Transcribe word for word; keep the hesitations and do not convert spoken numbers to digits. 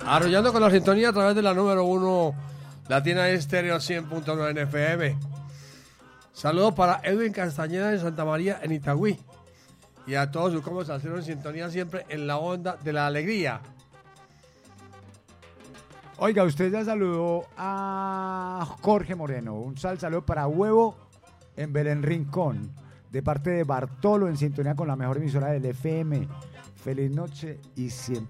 Arrollando con la sintonía a través de la número uno Latina Estéreo cien punto nueve en F M. Saludos para Edwin Castañeda de Santa María en Itagüí. Y a todos sus comos salseros en sintonía siempre en la onda de la alegría. Oiga, usted ya saludó a Jorge Moreno. Un sal saludo para Huevo en Belén Rincón. De parte de Bartolo en sintonía con la mejor emisora del F M. Feliz noche y siempre.